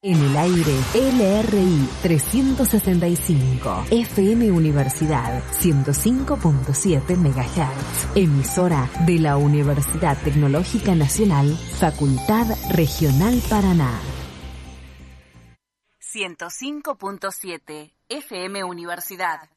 En el aire, LRI 365, FM Universidad 105.7 MHz, emisora de la Universidad Tecnológica Nacional, Facultad Regional Paraná. 105.7, FM Universidad.